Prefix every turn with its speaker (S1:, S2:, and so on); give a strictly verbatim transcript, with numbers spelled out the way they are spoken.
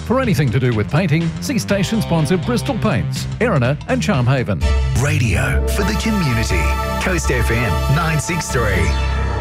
S1: For anything to do with painting, see station sponsor Bristol Paints, Erina and Charmhaven.
S2: Radio for the community. Coast F M nine six three.